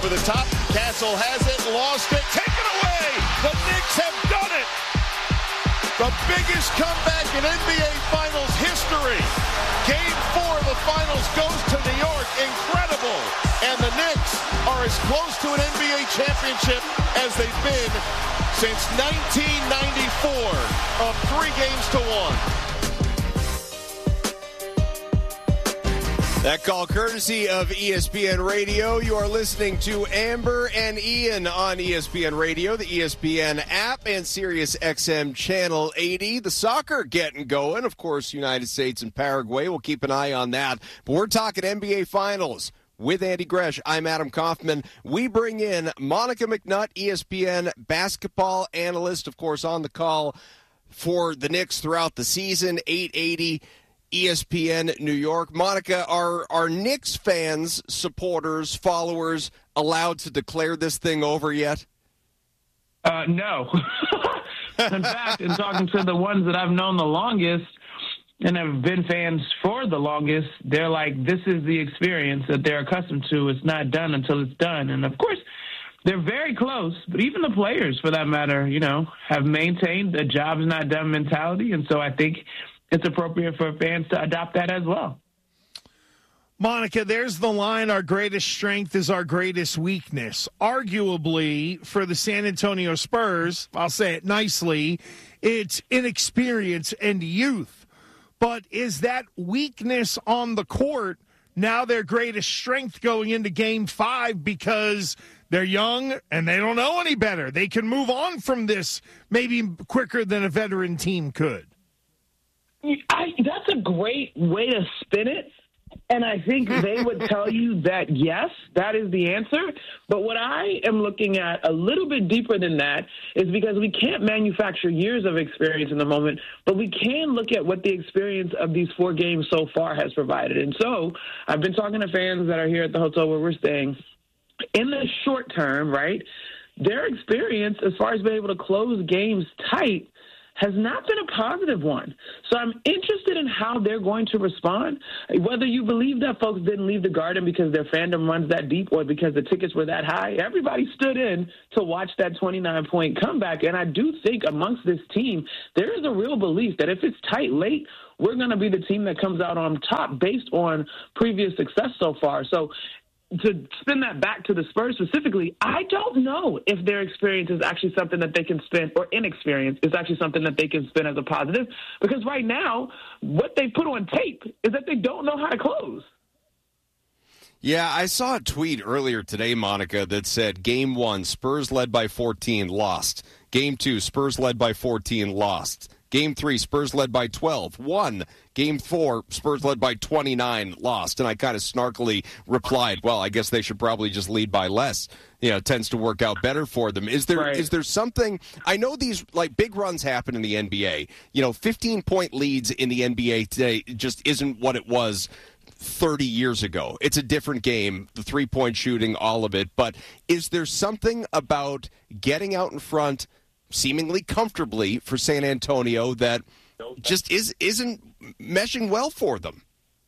over the top. Castle has it, lost it, taken away. The Knicks have done it. The biggest comeback in NBA Finals history. Game 4 of the Finals goes to New York. Incredible. And the Knicks are as close to an NBA championship as they've been since 1994, up 3 games to 1. That call courtesy of ESPN Radio. You are listening to Amber and Ian on ESPN Radio, the ESPN app, and Sirius XM Channel 80. The soccer getting going. Of course, United States and Paraguay. We'll keep an eye on that. But we're talking NBA Finals with Andy Gresh. I'm Adam Kaufman. We bring in Monica McNutt, ESPN basketball analyst, of course, on the call for the Knicks throughout the season, 880 ESPN New York. Monica, are Knicks fans, supporters, followers allowed to declare this thing over yet? No. In fact, in talking to the ones that I've known the longest and have been fans for the longest, they're like, this is the experience that they're accustomed to. It's not done until it's done. And, of course, they're very close, but even the players, for that matter, have maintained a job's not done mentality. And so I think it's appropriate for fans to adopt that as well. Monica, there's the line, our greatest strength is our greatest weakness. Arguably, for the San Antonio Spurs, I'll say it nicely, it's inexperience and youth. But is that weakness on the court now their greatest strength going into Game 5 because they're young and they don't know any better? They can move on from this maybe quicker than a veteran team could. That's a great way to spin it, and I think they would tell you that, yes, that is the answer. But what I am looking at a little bit deeper than that is because we can't manufacture years of experience in the moment, but we can look at what the experience of these 4 games so far has provided. And so I've been talking to fans that are here at the hotel where we're staying. In the short term, right, their experience as far as being able to close games tight has not been a positive one. So I'm interested in how they're going to respond. Whether you believe that folks didn't leave the Garden because their fandom runs that deep or because the tickets were that high, everybody stood in to watch that 29-point comeback. And I do think amongst this team, there is a real belief that if it's tight late, we're going to be the team that comes out on top based on previous success so far. So to spin that back to the Spurs specifically, I don't know if their experience is actually something that they can spin, or inexperience is actually something that they can spin as a positive, because right now, what they put on tape is that they don't know how to close. Yeah, I saw a tweet earlier today, Monica, that said Game 1, Spurs led by 14, lost. Game 2, Spurs led by 14, lost. Game 3, Spurs led by 12, won. Game 4, Spurs led by 29, lost. And I kind of snarkily replied, well, I guess they should probably just lead by less. It tends to work out better for them. Is there something, I know these like big runs happen in the NBA. 15-point leads in the NBA today just isn't what it was 30 years ago. It's a different game, the three-point shooting, all of it. But is there something about getting out in front seemingly comfortably for San Antonio that just isn't meshing well for them?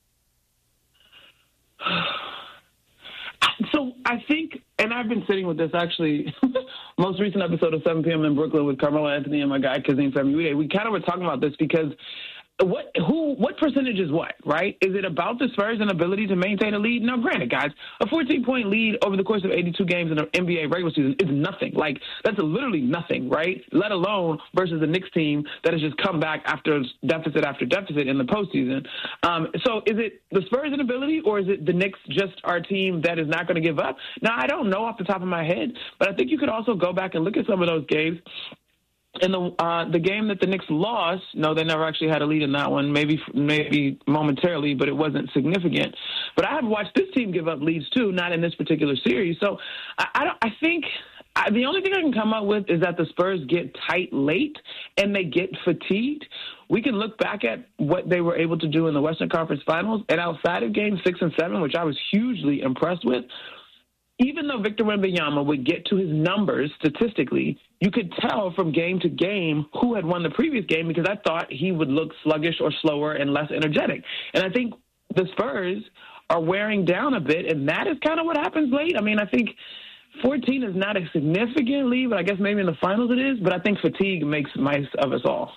So I think, and I've been sitting with this actually, most recent episode of 7 p.m. in Brooklyn with Carmelo Anthony and my guy Kazim Famuyiwa, we kind of were talking about this because what percentage is what, right? Is it about the Spurs' ability to maintain a lead? Now, granted, guys, a 14-point lead over the course of 82 games in an NBA regular season is nothing. Like, that's literally nothing, right? Let alone versus the Knicks team that has just come back after deficit in the postseason. So is it the Spurs' inability, or is it the Knicks just our team that is not going to give up? Now, I don't know off the top of my head, but I think you could also go back and look at some of those games. In the game that the Knicks lost, no, they never actually had a lead in that one, maybe momentarily, but it wasn't significant. But I have watched this team give up leads too, not in this particular series. So I think the only thing I can come up with is that the Spurs get tight late and they get fatigued. We can look back at what they were able to do in the Western Conference Finals, and outside of Games 6 and 7, which I was hugely impressed with, even though Victor Wembanyama would get to his numbers statistically, you could tell from game to game who had won the previous game, because I thought he would look sluggish or slower and less energetic. And I think the Spurs are wearing down a bit, and that is kind of what happens late. I mean, I think 14 is not a significant lead, but I guess maybe in the finals it is. But I think fatigue makes mice of us all.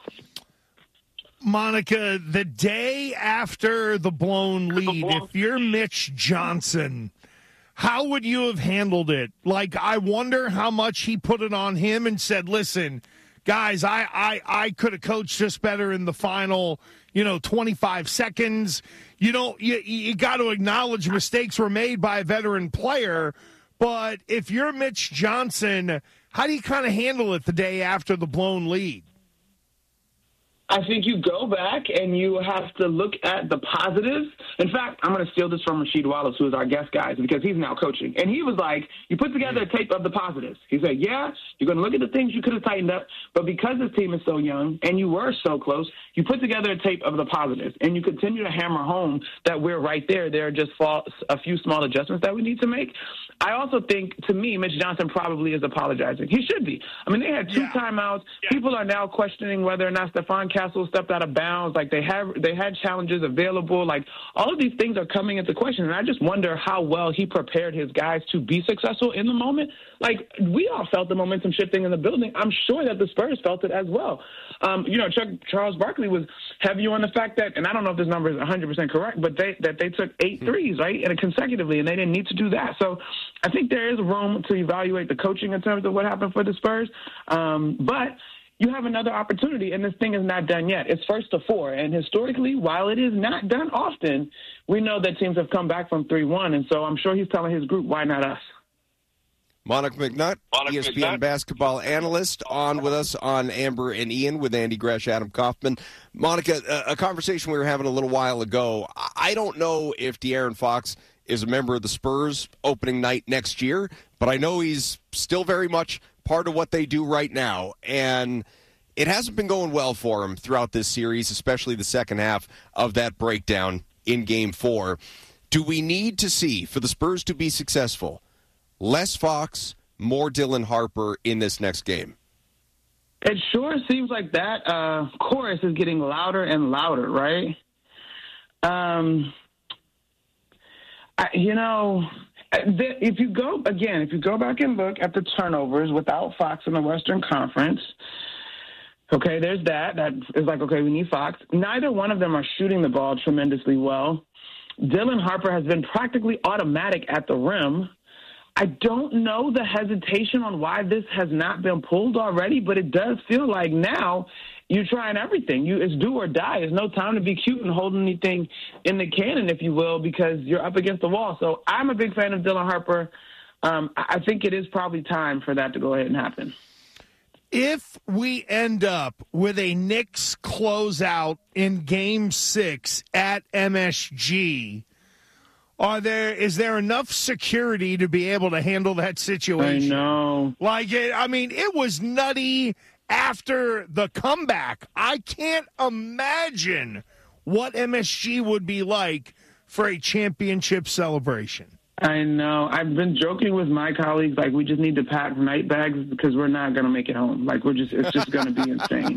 Monica, the day after the blown lead, if you're Mitch Johnson, how would you have handled it? Like, I wonder how much he put it on him and said, listen, guys, I could have coached just better in the final, 25 seconds. You got to acknowledge mistakes were made by a veteran player. But if you're Mitch Johnson, how do you kind of handle it the day after the blown lead? I think you go back and you have to look at the positives. In fact, I'm going to steal this from Rasheed Wallace, who is our guest, guys, because he's now coaching. And he was like, you put together a tape of the positives. He said, yeah, you're going to look at the things you could have tightened up, but because this team is so young and you were so close, you put together a tape of the positives, and you continue to hammer home that we're right there. There are just a few small adjustments that we need to make. I also think, to me, Mitch Johnson probably is apologizing. He should be. I mean, they had two timeouts. Yeah. People are now questioning whether or not Stephon Castle stepped out of bounds. Like, they had challenges available. Like, all of these things are coming into question, and I just wonder how well he prepared his guys to be successful in the moment. Like, we all felt the momentum shifting in the building. I'm sure that the Spurs felt it as well. Charles Barkley was heavy on the fact that, and I don't know if this number is 100% correct, but they took 8 threes, right, and consecutively, and they didn't need to do that. So I think there is room to evaluate the coaching in terms of what happened for the Spurs. But you have another opportunity, and this thing is not done yet. It's 1st to 4, and historically, while it is not done often, we know that teams have come back from 3-1, and so I'm sure he's telling his group, why not us? Monica McNutt, ESPN basketball analyst, on with us on Amber and Ian with Andy Gresh, Adam Kaufman. Monica, a conversation we were having a little while ago. I don't know if De'Aaron Fox is a member of the Spurs opening night next year, but I know he's still very much part of what they do right now. And it hasn't been going well for him throughout this series, especially the second half of that breakdown in Game 4. Do we need to see, for the Spurs to be successful, less Fox, more Dylan Harper in this next game? It sure seems like that chorus is getting louder and louder, right? If you go back and look at the turnovers without Fox in the Western Conference, okay, there's that. That is like, okay, we need Fox. Neither one of them are shooting the ball tremendously well. Dylan Harper has been practically automatic at the rim. I don't know the hesitation on why this has not been pulled already, but it does feel like now you're trying everything. It's do or die. There's no time to be cute and hold anything in the cannon, if you will, because you're up against the wall. So I'm a big fan of Dylan Harper. I think it is probably time for that to go ahead and happen. If we end up with a Knicks closeout in Game 6 at MSG, is there enough security to be able to handle that situation? I know. It was nutty after the comeback. I can't imagine what MSG would be like for a championship celebration. I know. I've been joking with my colleagues, like, we just need to pack night bags because we're not going to make it home. Like, it's just going to be insane.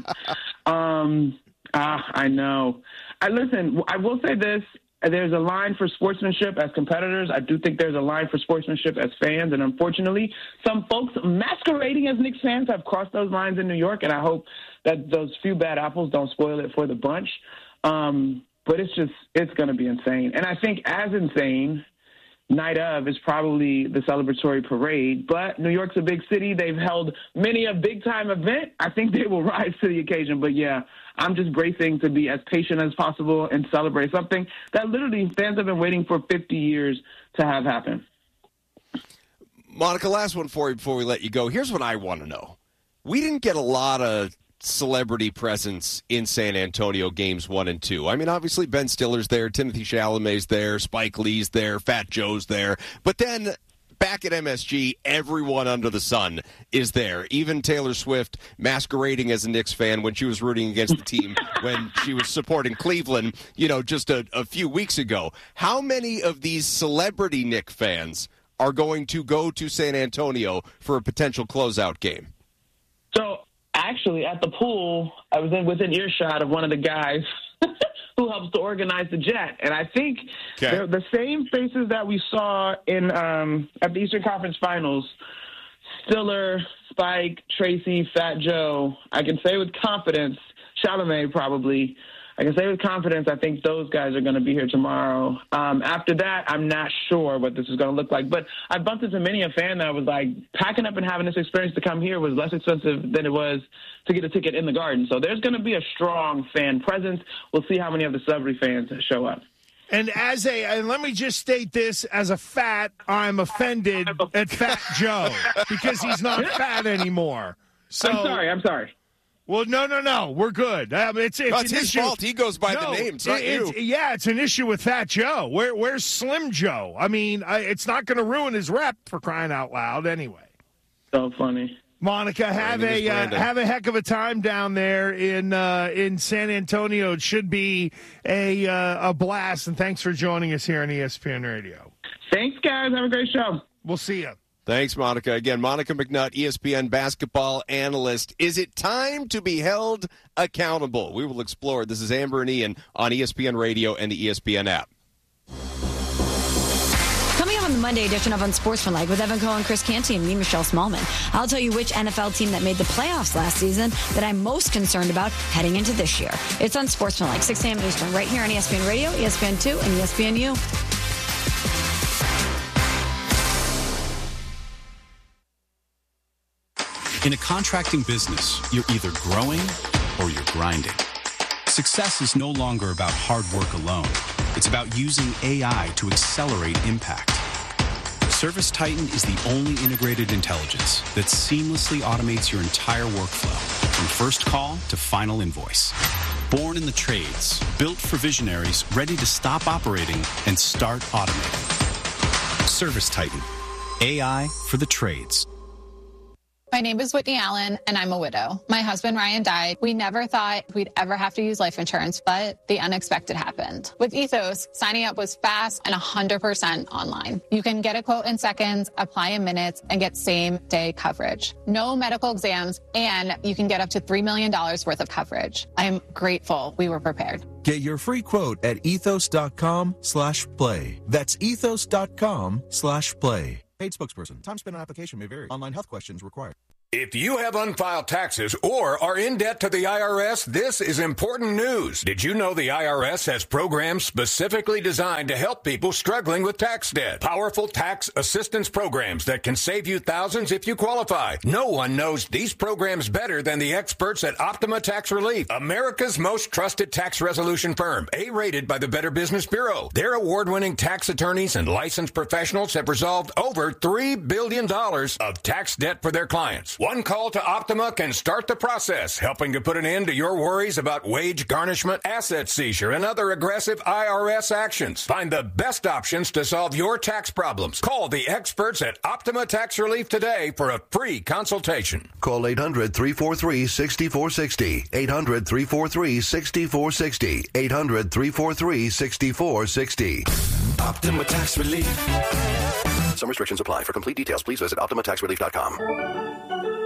I know. Listen, I will say this. There's a line for sportsmanship as competitors. I do think there's a line for sportsmanship as fans. And unfortunately, some folks masquerading as Knicks fans have crossed those lines in New York. And I hope that those few bad apples don't spoil it for the bunch. But it's going to be insane. And I think as insane, night of is probably the celebratory parade. But New York's a big city. They've held many a big-time event. I think they will rise to the occasion. But, yeah, I'm just bracing to be as patient as possible and celebrate something that literally fans have been waiting for 50 years to have happen. Monica, last one for you before we let you go. Here's what I want to know. We didn't get a lot of celebrity presence in San Antonio games 1 and 2. I mean, obviously Ben Stiller's there, Timothy Chalamet's there, Spike Lee's there, Fat Joe's there. But then back at MSG, everyone under the sun is there. Even Taylor Swift masquerading as a Knicks fan when she was rooting against the team when she was supporting Cleveland, just a few weeks ago. How many of these celebrity Knicks fans are going to go to San Antonio for a potential closeout game? So, actually, at the pool, I was within earshot of one of the guys who helps to organize the jet. And I think they're the same faces that we saw in at the Eastern Conference Finals. Stiller, Spike, Tracy, Fat Joe. I can say with confidence, Chalamet probably. I can say with confidence, I think those guys are going to be here tomorrow. After that, I'm not sure what this is going to look like. But I bumped into many a fan that was like, packing up and having this experience to come here was less expensive than it was to get a ticket in the Garden. So there's going to be a strong fan presence. We'll see how many of the celebrity fans show up. And and let me just state this, as a fat, I'm offended at Fat Joe because he's not fat anymore. So, I'm sorry. Well, no. We're good. It's his fault. He goes by the name. It's not you. Yeah, it's an issue with Fat Joe. Where's Slim Joe? I mean, it's not going to ruin his rep, for crying out loud anyway. So funny. Monica, have a heck of a time down there in San Antonio. It should be a blast, and thanks for joining us here on ESPN Radio. Thanks, guys. Have a great show. We'll see you. Thanks, Monica. Again, Monica McNutt, ESPN basketball analyst. Is it time to be held accountable? We will explore. This is Amber and Ian on ESPN Radio and the ESPN app. Coming up on the Monday edition of Unsportsmanlike with Evan Cohen, Chris Canty, and me, Michelle Smallman, I'll tell you which NFL team that made the playoffs last season that I'm most concerned about heading into this year. It's Unsportsmanlike, 6 a.m. Eastern, right here on ESPN Radio, ESPN2, and ESPNU. In a contracting business, you're either growing or you're grinding. Success is no longer about hard work alone. It's about using AI to accelerate impact. ServiceTitan is the only integrated intelligence that seamlessly automates your entire workflow, from first call to final invoice. Born in the trades, built for visionaries ready to stop operating and start automating. ServiceTitan, AI for the trades. My name is Whitney Allen, and I'm a widow. My husband, Ryan, died. We never thought we'd ever have to use life insurance, but the unexpected happened. With Ethos, signing up was fast and 100% online. You can get a quote in seconds, apply in minutes, and get same-day coverage. No medical exams, and you can get up to $3 million worth of coverage. I am grateful we were prepared. Get your free quote at ethos.com/play. That's ethos.com/play. Paid spokesperson. Time spent on application may vary. Online health questions required. If you have unfiled taxes or are in debt to the IRS, this is important news. Did you know the IRS has programs specifically designed to help people struggling with tax debt? Powerful tax assistance programs that can save you thousands if you qualify. No one knows these programs better than the experts at Optima Tax Relief, America's most trusted tax resolution firm, A-rated by the Better Business Bureau. Their award-winning tax attorneys and licensed professionals have resolved over $3 billion of tax debt for their clients. One call to Optima can start the process, helping to put an end to your worries about wage garnishment, asset seizure, and other aggressive IRS actions. Find the best options to solve your tax problems. Call the experts at Optima Tax Relief today for a free consultation. Call 800-343-6460. 800-343-6460. 800-343-6460. Optima Tax Relief. Some restrictions apply. For complete details, please visit OptimaTaxRelief.com.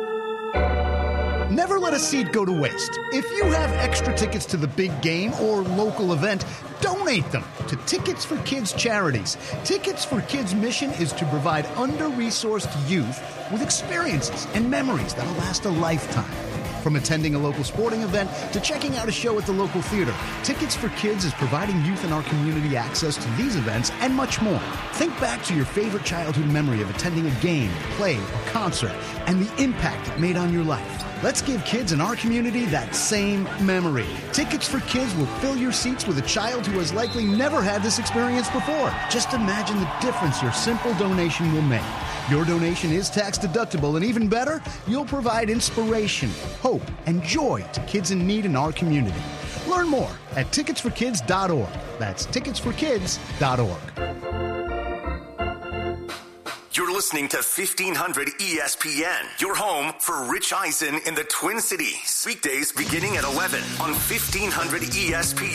Never let a seat go to waste. If you have extra tickets to the big game or local event, donate them to Tickets for Kids charities. Tickets for Kids' mission is to provide under-resourced youth with experiences and memories that'll last a lifetime. From attending a local sporting event to checking out a show at the local theater, Tickets for Kids is providing youth in our community access to these events and much more. Think back to your favorite childhood memory of attending a game, play, or concert, and the impact it made on your life. Let's give kids in our community that same memory. Tickets for Kids will fill your seats with a child who has likely never had this experience before. Just imagine the difference your simple donation will make. Your donation is tax deductible, and even better, you'll provide inspiration, hope, and joy to kids in need in our community. Learn more at ticketsforkids.org. That's ticketsforkids.org. You're listening to 1500 ESPN, your home for Rich Eisen in the Twin Cities. Weekdays beginning at 11 on 1500 ESPN.